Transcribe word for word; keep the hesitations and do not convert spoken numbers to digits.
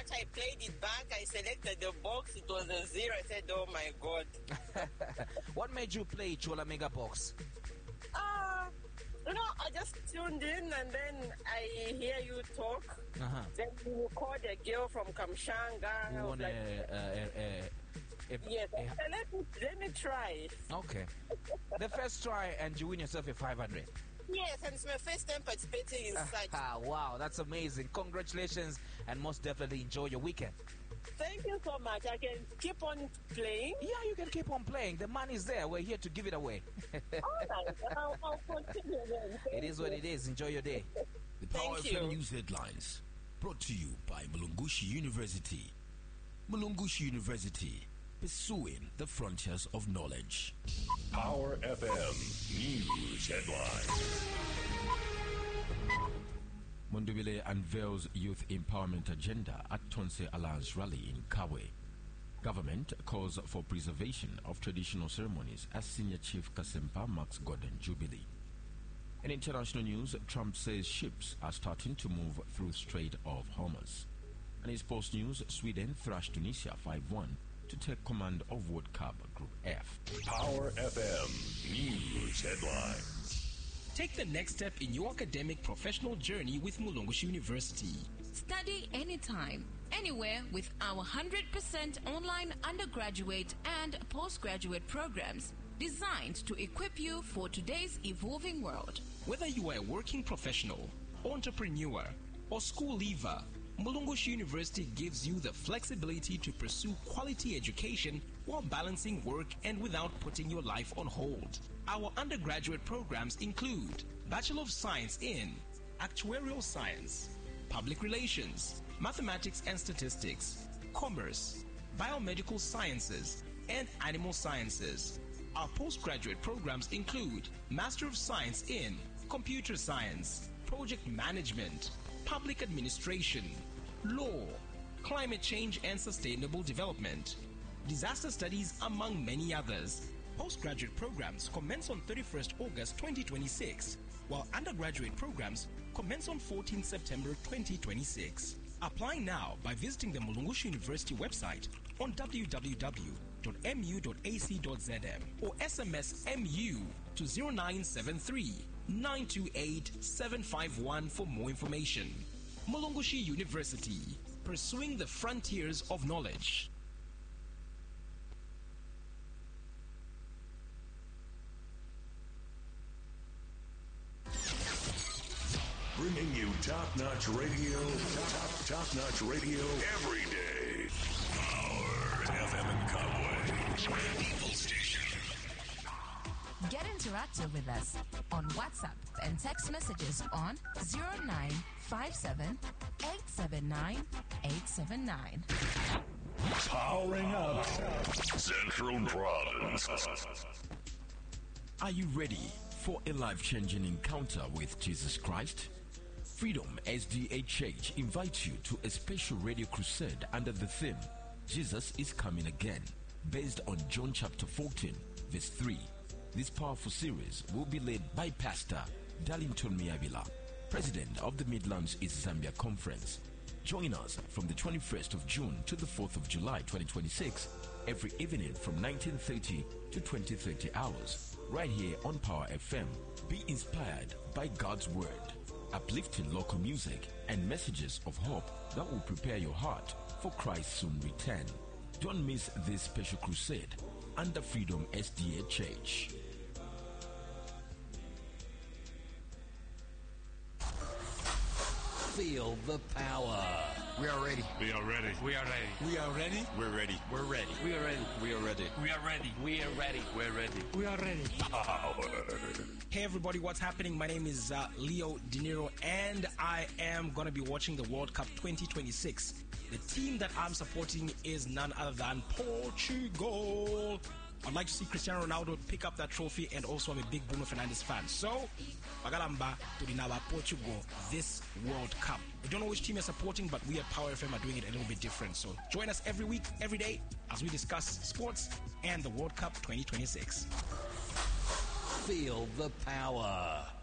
much I played it back, I selected the box, it was a zero. I said, oh my God. What made you play Chola Mega Box? Uh, you know, I just tuned in and then I hear you talk. Uh-huh. Then you called a girl from Kamshanga. You want like, a, a, a, a, yes, a, I said, let me, let me try. Okay. The first try and you win yourself a five hundred. Yes, and it's my first time participating in such. Ah, wow, that's amazing. Congratulations, and most definitely enjoy your weekend. Thank you so much. I can keep on playing. Yeah, you can keep on playing. The money's there. We're here to give it away. All right. I'll, I'll continue then. Thank It is what you. it is. Enjoy your day. The Power Thank F M you. News Headlines, brought to you by Mulungushi University. Mulungushi University, pursuing the frontiers of knowledge. Power F M News Headlines. Mondubile unveils youth empowerment agenda at Tonse Alliance rally in Kawe. Government calls for preservation of traditional ceremonies as Senior Chief Kasempa marks Golden Jubilee. In international news, Trump says ships are starting to move through Strait of Hormuz. And in sports news, Sweden thrashed Tunisia five one to take command of World Cup Group F. Power F M News Headlines. Take the next step in your academic professional journey with Mulungushi University. Study anytime, anywhere with our one hundred percent online undergraduate and postgraduate programs designed to equip you for today's evolving world. Whether you are a working professional, entrepreneur, or school leaver, Mulungushi University gives you the flexibility to pursue quality education while balancing work and without putting your life on hold. Our undergraduate programs include Bachelor of Science in Actuarial Science, Public Relations, Mathematics and Statistics, Commerce, Biomedical Sciences, and Animal Sciences. Our postgraduate programs include Master of Science in Computer Science, Project Management, Public Administration, Law, Climate Change and Sustainable Development, Disaster Studies, among many others. Postgraduate programs commence on thirty-first August twenty twenty-six, while undergraduate programs commence on fourteenth September twenty twenty-six. Apply now by visiting the Mulungushi University website on w w w dot m u dot a c dot z m or S M S M U to zero nine seven three, nine two eight, seven five one for more information. Mulungushi University, pursuing the frontiers of knowledge. Bringing you top-notch radio, top, top-notch radio every day. Power F M in Conway. People station. Get interactive with us on WhatsApp and text messages on zero nine five seven, eight seven nine, eight seven nine. Powering up Central Province. Are you ready for a life-changing encounter with Jesus Christ? Freedom S D A Church invites you to a special radio crusade under the theme, Jesus is Coming Again, based on John chapter fourteen, verse three. This powerful series will be led by Pastor Darlington Miabila, President of the Midlands East Zambia Conference. Join us from the twenty-first of June to the fourth of July twenty twenty-six, every evening from nineteen thirty to twenty thirty hours, right here on Power F M. Be inspired by God's Word, uplifting local music, and messages of hope that will prepare your heart for Christ's soon return. Don't miss this special crusade under Freedom S D A Church. Feel the power. We are ready. We are ready. We are ready. We are ready. We're ready. We're ready. We are ready. We are ready. We are ready. We are ready. We're ready. We are ready. Power. Hey everybody, what's happening? My name is uh, Leo De Niro, and I am going to be watching the World Cup twenty twenty-six. The team that I'm supporting is none other than Portugal. I'd like to see Cristiano Ronaldo pick up that trophy, and also I'm a big Bruno Fernandes fan. So, Magalamba to Dinaba Portugal this World Cup. We don't know which team you're supporting, but we at Power F M are doing it a little bit different. So join us every week, every day, as we discuss sports and the World Cup twenty twenty-six. Feel the power.